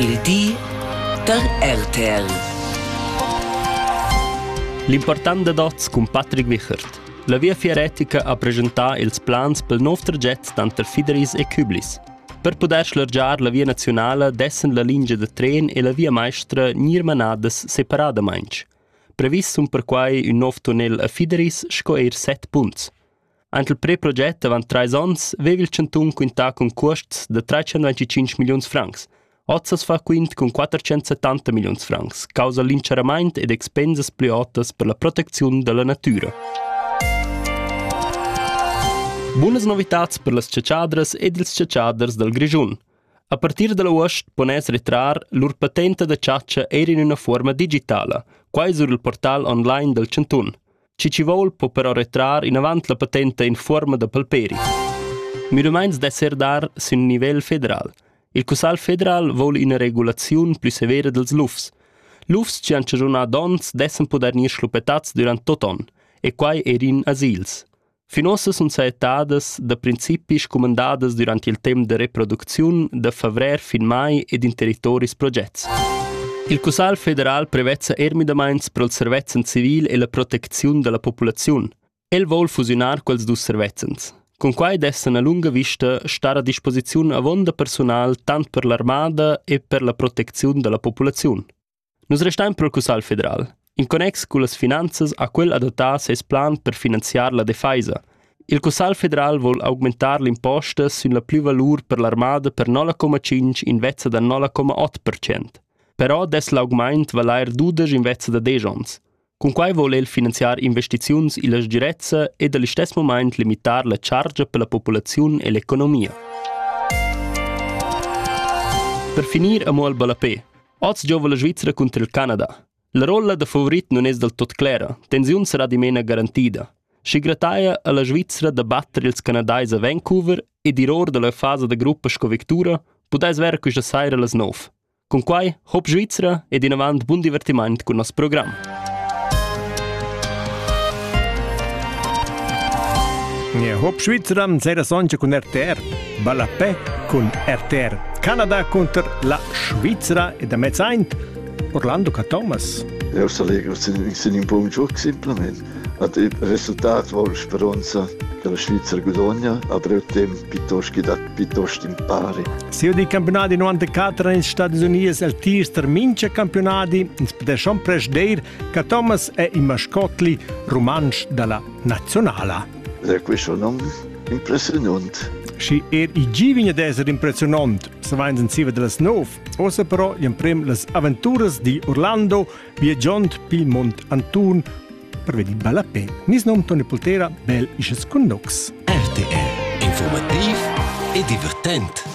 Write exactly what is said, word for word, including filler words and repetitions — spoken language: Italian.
Il di der R T L. L'important de dots con Patrick Wichert. La via fieretica ha presentato ils plans pel nuovo traget tanter Fideris e Küblis. Per poter slargiar la via nazionale dessen la linea de tren e la via maestra gnir manades separadamaing. Previs sun per quai un nuovo tunnel a Fideris scoer set punts. Ant il pre-proget avant trais ans vevi il centun quinta con costs de trecentoventicinque milions francs. Ozzas fa quint con quattrocentosettanta milions francs, causa l'incerament ed expenses pliotas per la protezione della natura. Buonas novitats per las ciacciadras ed ils ciacciaders del Grischun. A partir della uost pones retrar lur patente de ciaccia era in una forma digitala, quai sur il portal online del centun. Ci ci vol po però retrar in avant la patente in forma de palperi. Mi rumains d'esser dar sin nivel federal. Il Cussal federal vol una regulazione più severa dels lufs. Lufs ci han ciagiunà dons dessen poder nir schlupetats durant tot on, e quai erin asils. Finossa sun saetades da principis comandades durant il tem de reproducziun da favrer fin mai ed in territoris progets. Il Cussal federal prevezza ermidamains per il servezzan civil e la protezione della popolazione. El vol fusionar quels dus servezzans. Con quai dessen a lunga vista star a disposizione avon da personal tant per l'armada e per la protezione della popolazione. Nus restain per il Cussal federal. In connex con las finanzas a quel adattar ses plan per finanziar la defaisa. Il Cussal federal vol augmentar l'imposta sun la plüvalur per l'armada per nove komma cinque in vezza da nove komma otto per cento. Però des l'augment valair dudes in vezza da dejons. Con quai vol el finanziar investiziuns in la sgirezza e dall'istess moment limitar la charge per la popolazione e l'economia. Per finir amo al balapè. Oz giova la Svizzera contro il Canada. La rolla da favorit non es del tot clara, tensiun sarà di mena garantida. Si grataia alla Svizzera da battere ils canadais a Vancouver e di ror della fase da gruppa scovictura putais vera questa saira las nov. Con quai, hop Svizzera ed in avant buon divertiment con nos program. Ja, hop Svizzera, sera sonja con R T R, balapè con R T R. Canada contro la Svizzera e da mezzaint Orlando Thomas. Ja, so lego sind in buon gioco simplement. Ad il risultato vol speranza che la Svizzera guadagna, aber il tempo piuttosto che da piuttosto impari. Se io di campionati novantaquattro negli Stati Uniti il tirster mince campionati, si può schon prevedere che Thomas è il mascotli romansch della nazionale. Ja, questo non impressionante. Si er i giovani d'essere impressionant, se vain sensiva delle nove, ossa però gli imprem le avventuras di Orlando viaggiant pil Mont Antun per vedere balapè. Mis nom Toni Poltera, bel isches con nox. R T L. Informativ e divertent.